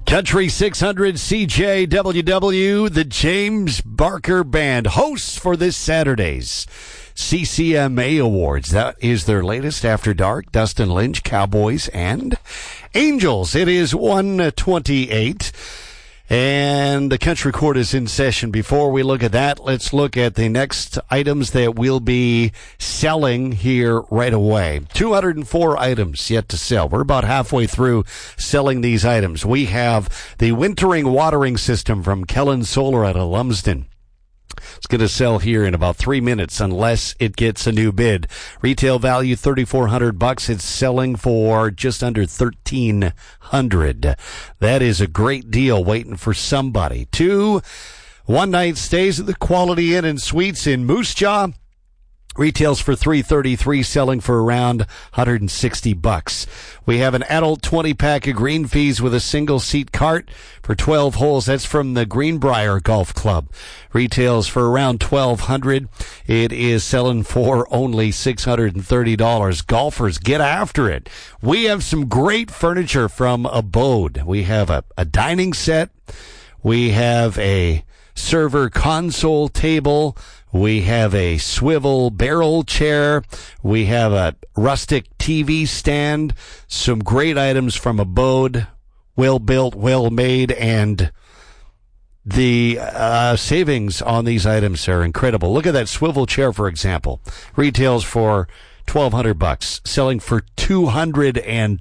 Country 600 CJWW, the James Barker Band, hosts for this Saturday's CCMA Awards. That is their latest After Dark. Dustin Lynch, Cowboys, and Angels. It is 1:28. And the Country Court is in session. Before we look at that, let's look at the next items that we'll be selling here right away. 204 items yet to sell. We're about halfway through selling these items. We have the wintering watering system from Kellen Solar out of Lumsden. It's going to sell here in about 3 minutes unless it gets a new bid. Retail value $3,400. It's selling for just under $1,300. That is a great deal waiting for somebody. 2 one-night stays at the Quality Inn and Suites in Moose Jaw. Retails for $333, selling for around $160. We have an adult 20-pack of green fees with a single-seat cart for 12 holes. That's from the Greenbrier Golf Club. Retails for around $1,200. It is selling for only $630. Golfers, get after it. We have some great furniture from Abode. We have a dining set. We have a server console table. We have a swivel barrel chair. We have a rustic TV stand. Some great items from Abode. Well built, well made, and the savings on these items are incredible. Look at that swivel chair, for example. Retails for $1,200, selling for $225.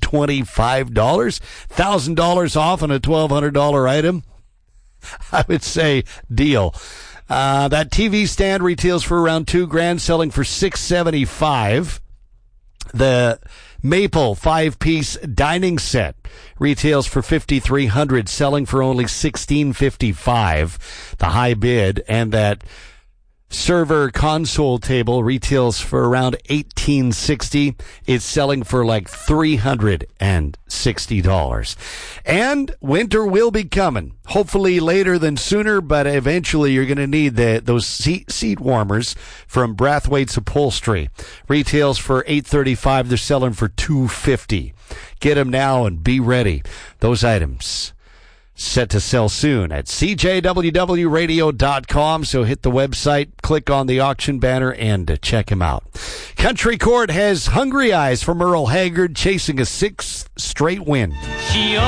$1,000 off on a $1,200 item. I would say deal. That TV stand retails for around $2,000, selling for $675. The Maple 5-piece dining set retails for $5,300, selling for only $1,655. The high bid, and that server console table retails for around $1,860. It's selling for like $360. And winter will be coming. Hopefully later than sooner, but eventually you're going to need those seat warmers from Brathwaite's Upholstery. Retails for $835. They're selling for $250. Get them now and be ready. Those items set to sell soon at CJWWradio.com. So hit the website, click on the auction banner, and check him out. Country Court has Hungry Eyes from Earl Haggard, chasing a 6th straight win.